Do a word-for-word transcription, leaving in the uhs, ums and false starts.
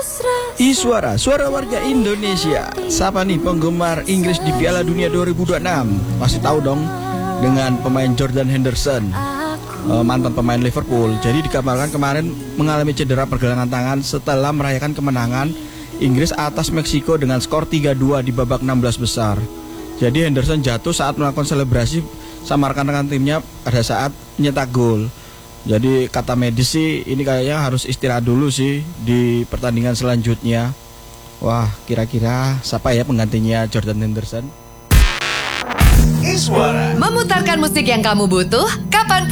Iswara, suara warga Indonesia. Siapa nih penggemar Inggris di Piala Dunia dua ribu dua puluh enam? Pasti tahu dong dengan pemain Jordan Henderson, mantan pemain Liverpool. Jadi dikabarkan kemarin mengalami cedera pergelangan tangan setelah merayakan kemenangan Inggris atas Meksiko dengan skor tiga dua di babak enam belas besar. Jadi Henderson jatuh saat melakukan selebrasi sama rekan-rekan timnya pada saat nyetak gol. Jadi kata medis sih ini kayaknya harus istirahat dulu sih di pertandingan selanjutnya. Wah, kira-kira siapa ya penggantinya Jordan Henderson? Memutarkan musik yang kamu butuh kapan